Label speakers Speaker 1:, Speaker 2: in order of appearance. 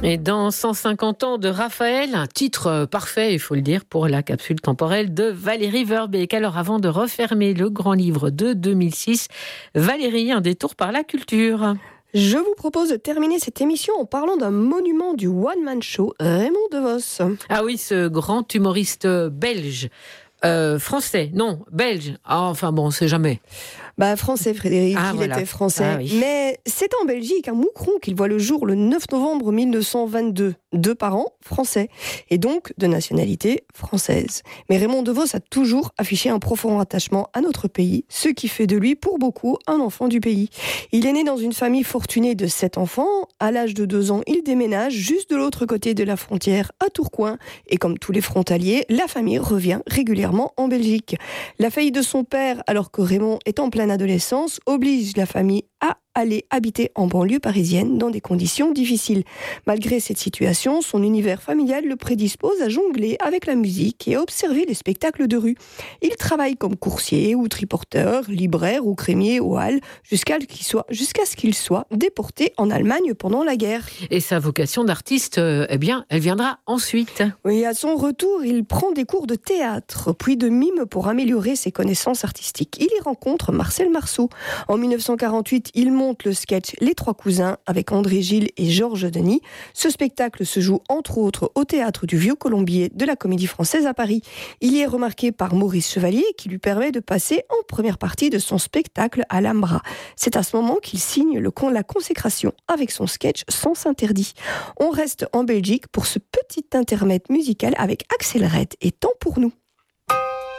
Speaker 1: Et dans 150 ans de Raphaël, un titre parfait, il faut le dire, pour la capsule temporelle de Valérie Verbeek. Alors avant de refermer le grand livre de 2006, Valérie, un détour par la culture.
Speaker 2: Je vous propose de terminer cette émission en parlant d'un monument du one-man show, Raymond DeVos.
Speaker 1: Ah oui, ce grand humoriste belge. Français, non, belge. Ah, enfin bon, on sait jamais.
Speaker 2: Français, Frédéric,
Speaker 1: voilà.
Speaker 2: était français.
Speaker 1: Ah oui.
Speaker 2: Mais c'est en Belgique, à Moucron, qu'il voit le jour le 9 novembre 1922. 2 parents français, et donc de nationalité française. Mais Raymond DeVos a toujours affiché un profond attachement à notre pays, ce qui fait de lui, pour beaucoup, un enfant du pays. Il est né dans une famille fortunée de 7 enfants. À l'âge de 2 ans, il déménage juste de l'autre côté de la frontière, à Tourcoing. Et comme tous les frontaliers, la famille revient régulièrement en Belgique. La faillite de son père, alors que Raymond est en pleine adolescence, oblige la famille à aller habiter en banlieue parisienne dans des conditions difficiles. Malgré cette situation, son univers familial le prédispose à jongler avec la musique et à observer les spectacles de rue. Il travaille comme coursier ou triporteur, libraire ou crémier aux Halles jusqu'à ce qu'il soit déporté en Allemagne pendant la guerre.
Speaker 1: Et sa vocation d'artiste, elle viendra ensuite.
Speaker 2: Oui, à son retour, il prend des cours de théâtre, puis de mime pour améliorer ses connaissances artistiques. Il y rencontre Marcel Marceau. En 1948, il monte le sketch Les Trois Cousins avec André Gilles et Georges Denis. Ce spectacle se joue entre autres au théâtre du Vieux-Colombier de la Comédie Française à Paris. Il y est remarqué par Maurice Chevalier qui lui permet de passer en première partie de son spectacle Alhambra. C'est à ce moment qu'il signe la consécration avec son sketch Sens interdit. On reste en Belgique pour ce petit intermède musical avec Axel Red et Temps pour nous.